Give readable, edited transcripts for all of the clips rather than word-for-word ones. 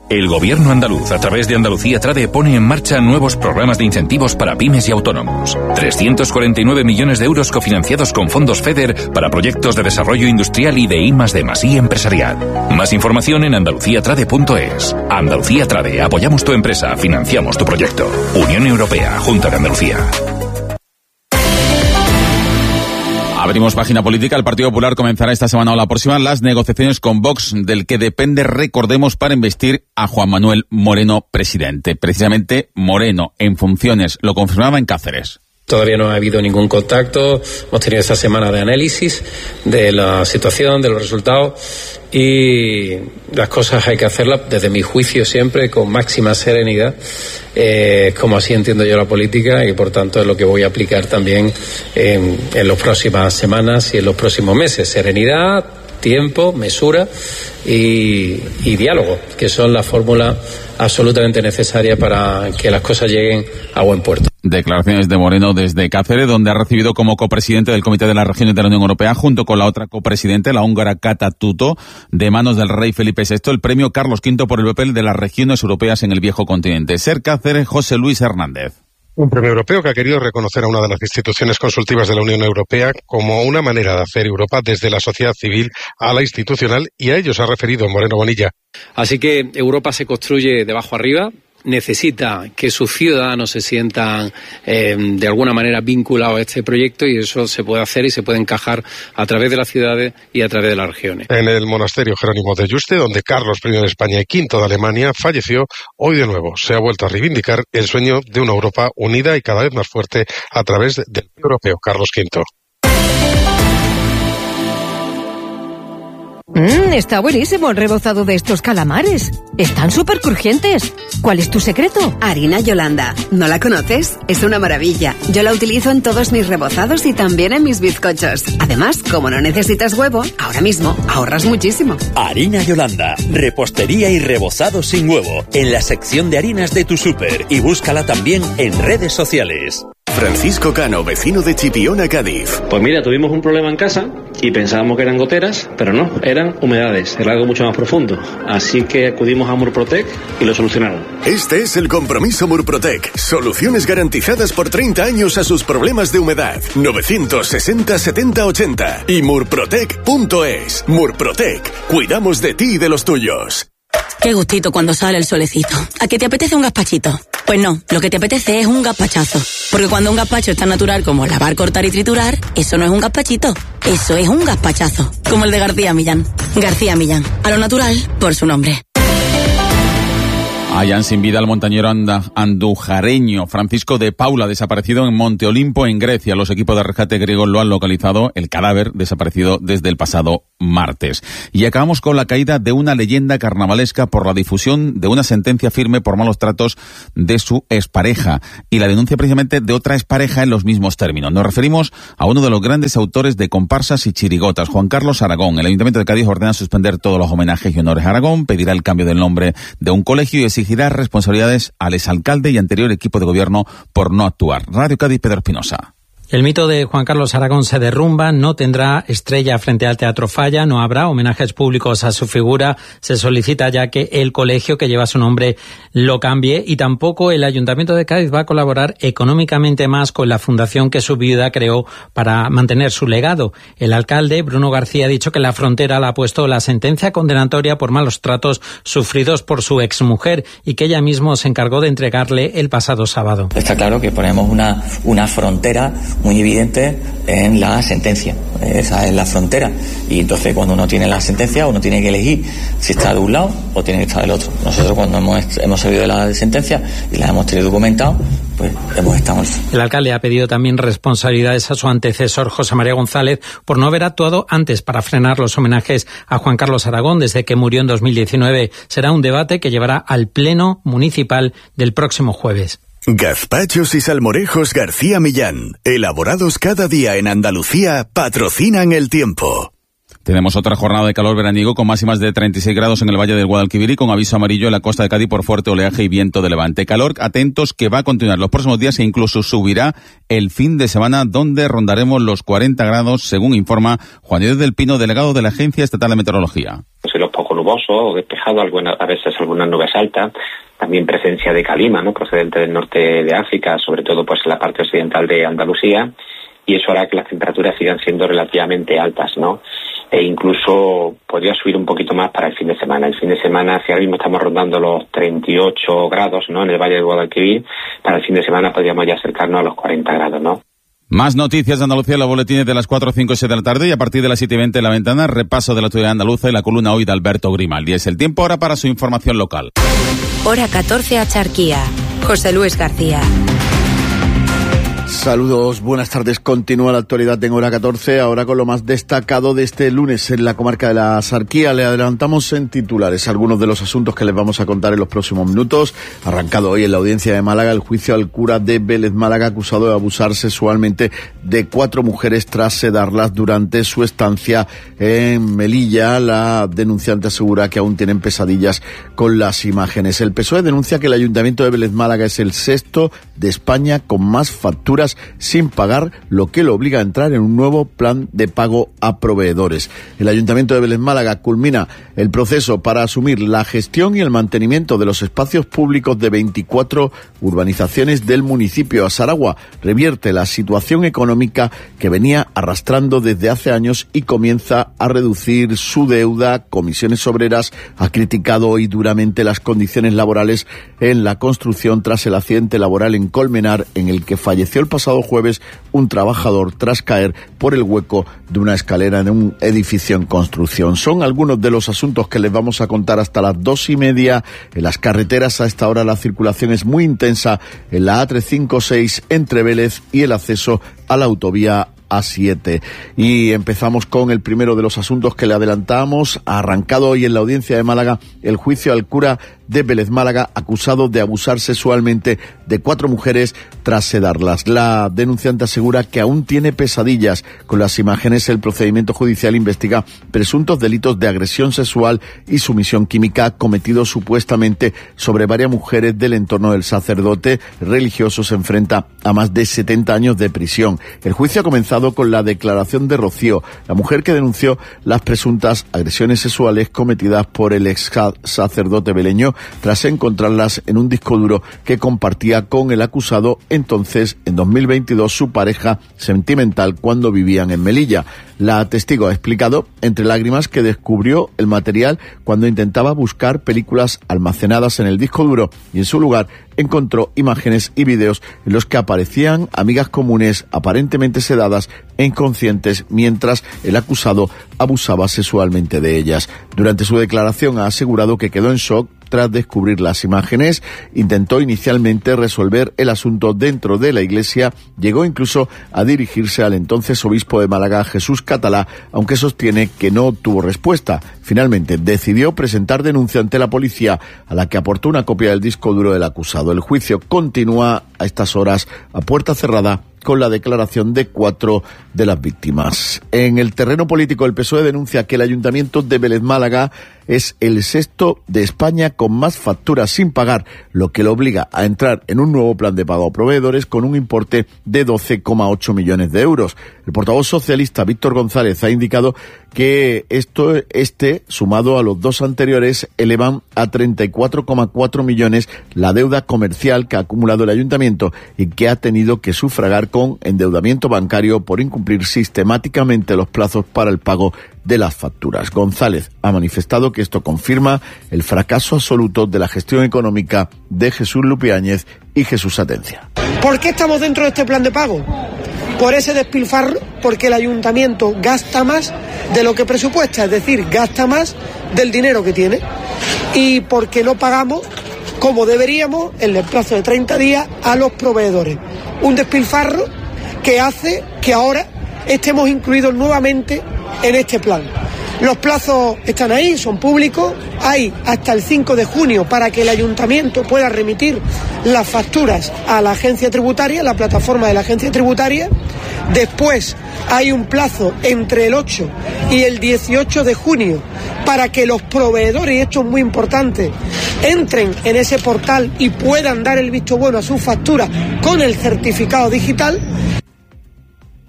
El Gobierno andaluz, a través de Andalucía Trade, pone en marcha nuevos programas de incentivos para pymes y autónomos. 349 millones de euros cofinanciados con fondos FEDER para proyectos de desarrollo industrial y de I+D+I empresarial. Más información en andaluciatrade.es. Andalucía Trade, apoyamos tu empresa, financiamos tu proyecto. Unión Europea, Junta de Andalucía. Abrimos página política. El Partido Popular comenzará esta semana o la próxima las negociaciones con Vox, del que depende, recordemos, para investir a Juan Manuel Moreno presidente. Precisamente Moreno, en funciones, lo confirmaba en Cáceres. Todavía no ha habido ningún contacto. Hemos tenido esta semana de análisis de la situación, de los resultados, y las cosas hay que hacerlas, desde mi juicio, siempre con máxima serenidad, como así entiendo yo la política, y por tanto es lo que voy a aplicar también en las próximas semanas y en los próximos meses. Serenidad, tiempo, mesura y diálogo, que son la fórmula absolutamente necesaria para que las cosas lleguen a buen puerto. Declaraciones de Moreno desde Cáceres, donde ha recibido como copresidente del Comité de las Regiones de la Unión Europea, junto con la otra copresidente, la húngara Kata Tutto, de manos del rey Felipe VI, el premio Carlos V por el papel de las regiones europeas en el viejo continente. Ser Cáceres, José Luis Hernández. Un premio europeo que ha querido reconocer a una de las instituciones consultivas de la Unión Europea como una manera de hacer Europa desde la sociedad civil a la institucional, y a ello se ha referido Moreno Bonilla. Así que Europa se construye de abajo arriba. Necesita que sus ciudadanos se sientan de alguna manera vinculados a este proyecto, y eso se puede hacer y se puede encajar a través de las ciudades y a través de las regiones. En el monasterio Jerónimo de Yuste, donde Carlos I de España y V de Alemania falleció, hoy de nuevo se ha vuelto a reivindicar el sueño de una Europa unida y cada vez más fuerte a través del europeo Carlos V. Está buenísimo el rebozado de estos calamares. Están súper crujientes. ¿Cuál es tu secreto? Harina Yolanda. ¿No la conoces? Es una maravilla. Yo la utilizo en todos mis rebozados y también en mis bizcochos. Además, como no necesitas huevo, ahora mismo ahorras muchísimo. Harina Yolanda. Repostería y rebozado sin huevo. En la sección de harinas de tu súper. Y búscala también en redes sociales. Francisco Cano, vecino de Chipiona, Cádiz. Pues mira, tuvimos un problema en casa y pensábamos que eran goteras, pero no, eran humedades, era algo mucho más profundo. Así que acudimos a Murprotec y lo solucionaron. Este es el compromiso Murprotec. Soluciones garantizadas por 30 años a sus problemas de humedad. 960 70 80 y murprotec.es. Murprotec. Cuidamos de ti y de los tuyos. Qué gustito cuando sale el solecito. ¿A qué te apetece un gazpachito? Pues no, lo que te apetece es un gazpachazo. Porque cuando un gazpacho es tan natural como lavar, cortar y triturar, eso no es un gazpachito, eso es un gazpachazo. Como el de García Millán. García Millán, a lo natural por su nombre. Hallan sin vida al montañero andujareño Francisco de Paula, desaparecido en Monte Olimpo, en Grecia. Los equipos de rescate griegos lo han localizado, el cadáver desaparecido desde el pasado martes. Y acabamos con la caída de una leyenda carnavalesca por la difusión de una sentencia firme por malos tratos de su expareja y la denuncia precisamente de otra expareja en los mismos términos. Nos referimos a uno de los grandes autores de comparsas y chirigotas, Juan Carlos Aragón. El Ayuntamiento de Cádiz ordena suspender todos los homenajes y honores a Aragón, pedirá el cambio del nombre de un colegio y exigirá responsabilidades al exalcalde y anterior equipo de gobierno por no actuar. Radio Cádiz, Pedro Espinosa. El mito de Juan Carlos Aragón se derrumba, no tendrá estrella frente al Teatro Falla, no habrá homenajes públicos a su figura, se solicita ya que el colegio que lleva su nombre lo cambie, y tampoco el Ayuntamiento de Cádiz va a colaborar económicamente más con la fundación que su viuda creó para mantener su legado. El alcalde, Bruno García, ha dicho que la Frontera le ha puesto la sentencia condenatoria por malos tratos sufridos por su exmujer y que ella misma se encargó de entregarle el pasado sábado. Está claro que ponemos una frontera muy evidente en la sentencia. Esa es la frontera. Y entonces cuando uno tiene la sentencia, uno tiene que elegir si está de un lado o tiene que estar del otro. Nosotros cuando hemos sabido de la sentencia y la hemos tenido documentado, pues hemos estado. El alcalde ha pedido también responsabilidades a su antecesor José María González por no haber actuado antes para frenar los homenajes a Juan Carlos Aragón desde que murió en 2019. Será un debate que llevará al Pleno Municipal del próximo jueves. Gazpachos y salmorejos García Millán, elaborados cada día en Andalucía, patrocinan el tiempo. Tenemos otra jornada de calor veraniego con máximas de 36 grados en el Valle del Guadalquivir y con aviso amarillo en la costa de Cádiz por fuerte oleaje y viento de levante. Calor, atentos, que va a continuar los próximos días e incluso subirá el fin de semana, donde rondaremos los 40 grados, según informa Juan Diego del Pino, delegado de la Agencia Estatal de Meteorología. Pues en los pocos poco nuboso o despejado, a veces algunas nubes altas. También presencia de calima, ¿no?, procedente del norte de África, sobre todo pues en la parte occidental de Andalucía, y eso hará que las temperaturas sigan siendo relativamente altas, ¿no? E incluso podría subir un poquito más para el fin de semana. El fin de semana, si ahora mismo estamos rondando los 38 grados, ¿no?, en el Valle del Guadalquivir, para el fin de semana podríamos ya acercarnos a los 40 grados, ¿no? Más noticias de Andalucía en los boletines de las 4, 5 y 7 de la tarde, y a partir de las 7:20 en La Ventana, repaso de la actualidad andaluza y la columna hoy de Alberto Grimaldi. Es el tiempo ahora para su información local. Hora 14 a Charquía. José Luis García. Saludos, buenas tardes. Continúa la actualidad en Hora 14, ahora con lo más destacado de este lunes en la comarca de la Sarquía. Le adelantamos en titulares algunos de los asuntos que les vamos a contar en los próximos minutos. Arrancado hoy en la audiencia de Málaga el juicio al cura de Vélez Málaga, acusado de abusar sexualmente de 4 mujeres tras sedarlas durante su estancia en Melilla. La denunciante asegura que aún tienen pesadillas con las imágenes. El PSOE denuncia que el Ayuntamiento de Vélez Málaga es el 6º de España con más facturas sin pagar, lo que lo obliga a entrar en un nuevo plan de pago a proveedores. El Ayuntamiento de Vélez Málaga culmina el proceso para asumir la gestión y el mantenimiento de los espacios públicos de 24 urbanizaciones del municipio. A Saragua revierte la situación económica que venía arrastrando desde hace años y comienza a reducir su deuda. Comisiones Obreras ha criticado hoy duramente las condiciones laborales en la construcción tras el accidente laboral en Colmenar, en el que falleció el pasado jueves un trabajador tras caer por el hueco de una escalera en un edificio en construcción. Son algunos de los asuntos que les vamos a contar hasta las 2:30. En las carreteras a esta hora la circulación es muy intensa en la A356 entre Vélez y el acceso a la autovía A7. Y empezamos con el primero de los asuntos que le adelantamos. Ha arrancado hoy en la audiencia de Málaga el juicio al cura de Vélez Málaga, acusado de abusar sexualmente de 4 mujeres tras sedarlas. La denunciante asegura que aún tiene pesadillas con las imágenes. El procedimiento judicial investiga presuntos delitos de agresión sexual y sumisión química cometidos supuestamente sobre varias mujeres del entorno del sacerdote religioso. Se enfrenta a más de 70 años de prisión. El juicio ha comenzado con la declaración de Rocío, la mujer que denunció las presuntas agresiones sexuales cometidas por el ex sacerdote veleño, tras encontrarlas en un disco duro que compartía con el acusado, entonces en 2022 su pareja sentimental, cuando vivían en Melilla. La testigo ha explicado entre lágrimas que descubrió el material cuando intentaba buscar películas almacenadas en el disco duro y en su lugar encontró imágenes y vídeos en los que aparecían amigas comunes aparentemente sedadas e inconscientes mientras el acusado abusaba sexualmente de ellas. Durante su declaración ha asegurado que quedó en shock tras descubrir las imágenes. Intentó inicialmente resolver el asunto dentro de la iglesia, llegó incluso a dirigirse al entonces obispo de Málaga, Jesús Catalá, aunque sostiene que no obtuvo respuesta. Finalmente decidió presentar denuncia ante la policía, a la que aportó una copia del disco duro del acusado. El juicio continúa a estas horas a puerta cerrada con la declaración de 4 de las víctimas. En el terreno político, el PSOE denuncia que el Ayuntamiento de Vélez Málaga es el 6º de España con más facturas sin pagar, lo que lo obliga a entrar en un nuevo plan de pago a proveedores con un importe de 12,8 millones de euros. El portavoz socialista Víctor González ha indicado que sumado a los 2 anteriores, elevan a 34,4 millones la deuda comercial que ha acumulado el ayuntamiento y que ha tenido que sufragar con endeudamiento bancario por incumplir sistemáticamente los plazos para el pago de las facturas. González ha manifestado que esto confirma el fracaso absoluto de la gestión económica de Jesús Lupiáñez y Jesús Atencia. ¿Por qué estamos dentro de este plan de pago? Por ese despilfarro, porque el ayuntamiento gasta más de lo que presupuesta, es decir, gasta más del dinero que tiene, y porque no pagamos como deberíamos en el plazo de 30 días a los proveedores. Un despilfarro que hace que ahora estemos incluidos nuevamente en este plan. Los plazos están ahí, son públicos, hay hasta el 5 de junio para que el ayuntamiento pueda remitir las facturas a la agencia tributaria, la plataforma de la agencia tributaria. Después hay un plazo entre el 8 y el 18 de junio para que los proveedores, y esto es muy importante, entren en ese portal y puedan dar el visto bueno a sus facturas con el certificado digital.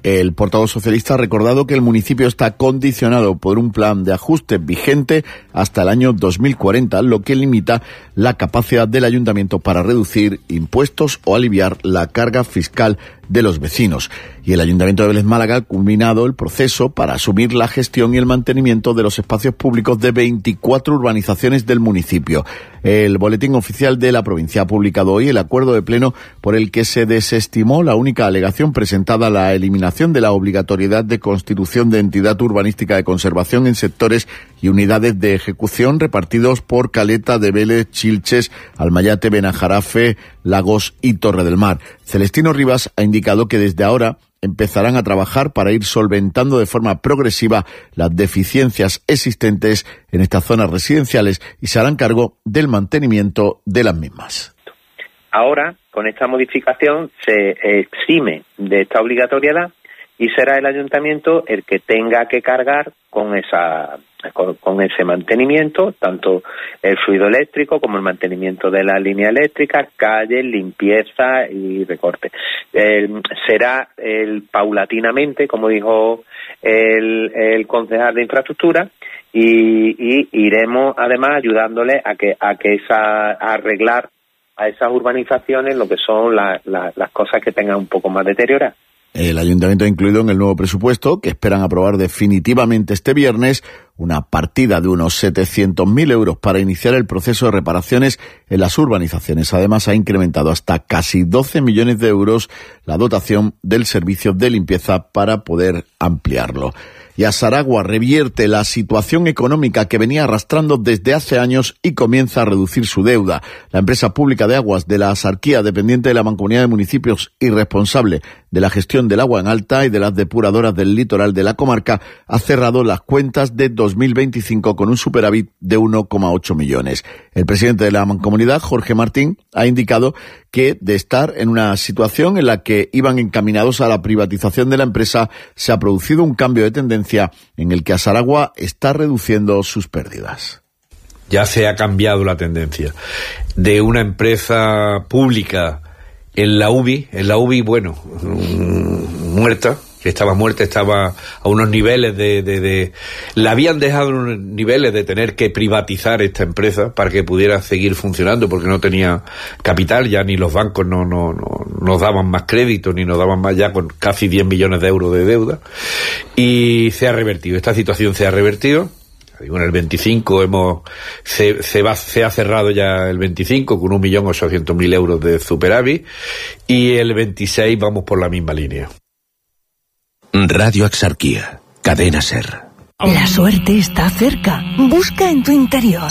El portavoz socialista ha recordado que el municipio está condicionado por un plan de ajuste vigente hasta el año 2040, lo que limita la capacidad del ayuntamiento para reducir impuestos o aliviar la carga fiscal de los vecinos. Y el Ayuntamiento de Vélez Málaga ha culminado el proceso para asumir la gestión y el mantenimiento de los espacios públicos de 24 urbanizaciones del municipio. El Boletín Oficial de la provincia ha publicado hoy el acuerdo de pleno por el que se desestimó la única alegación presentada a la eliminación de la obligatoriedad de constitución de entidad urbanística de conservación en sectores y unidades de ejecución repartidos por Caleta de Vélez, Chilches, Almayate, Benajarafe, Lagos y Torre del Mar. Celestino Rivas ha indicado que desde ahora empezarán a trabajar para ir solventando de forma progresiva las deficiencias existentes en estas zonas residenciales y se harán cargo del mantenimiento de las mismas. Ahora, con esta modificación, se exime de esta obligatoriedad y será el ayuntamiento el que tenga que cargar con ese mantenimiento, tanto el fluido eléctrico como el mantenimiento de la línea eléctrica, calles, limpieza y recorte. Será paulatinamente, como dijo el concejal de infraestructura, y iremos además ayudándole a arreglar a esas urbanizaciones lo que son las cosas que tengan un poco más deterioradas. El ayuntamiento ha incluido en el nuevo presupuesto, que esperan aprobar definitivamente este viernes, una partida de unos 700.000 euros para iniciar el proceso de reparaciones en las urbanizaciones. Además, ha incrementado hasta casi 12 millones de euros la dotación del servicio de limpieza para poder ampliarlo. Y Azaragua revierte la situación económica que venía arrastrando desde hace años y comienza a reducir su deuda. La empresa pública de aguas de la Axarquía, dependiente de la Mancomunidad de Municipios y responsable de la gestión del agua en alta y de las depuradoras del litoral de la comarca, ha cerrado las cuentas de 2025 con un superávit de 1,8 millones. El presidente de la Mancomunidad, Jorge Martín, ha indicado que de estar en una situación en la que iban encaminados a la privatización de la empresa, se ha producido un cambio de tendencia en el que Azaragua está reduciendo sus pérdidas. Ya se ha cambiado la tendencia de una empresa pública en la UBI, bueno, muerta, que estaba muerta, estaba a unos niveles la habían dejado en unos niveles de tener que privatizar esta empresa para que pudiera seguir funcionando, porque no tenía capital, ya ni los bancos no nos daban más crédito, ni nos daban más, ya con casi 10 millones de euros de deuda, y se ha revertido, esta situación se ha revertido. En el 25 se ha cerrado ya el 25 con 1.800.000 euros de superávit, y el 26 vamos por la misma línea. Radio Axarquía, Cadena SER. La suerte está cerca. Busca en tu interior.